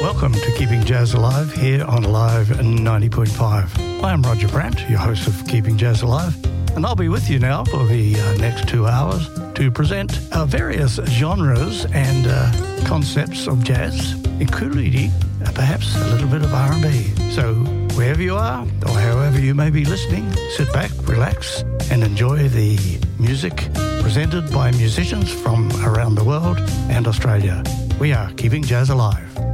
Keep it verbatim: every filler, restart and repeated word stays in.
Welcome to Keeping Jazz Alive here on Alive ninety point five. I am Roger Brandt, your host of Keeping Jazz Alive, and I'll be with you now for the uh, next two hours to present uh, various genres and uh, concepts of jazz, including uh, perhaps a little bit of R and B. So wherever you are or however you may be listening, sit back, relax, and enjoy the music presented by musicians from around the world and Australia. We are Keeping Jazz Alive.